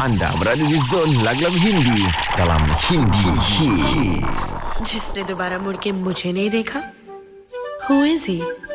Anda berada di zon lagu-lagu Hindi dalam Hindi Hits. जिसने दोबारा मुड़ के मुझे नहीं देखा, Who is he?